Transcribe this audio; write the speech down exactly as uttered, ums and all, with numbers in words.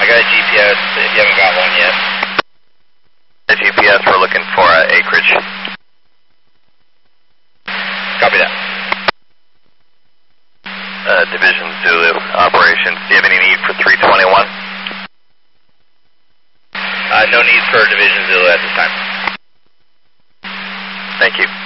got a G P S if you haven't got one yet. The G P S, we're looking for uh, acreage. Copy that. Uh, Division Zulu operations. Do you have any need for three twenty-one? Uh, no need for Division Zulu at this time. Thank you.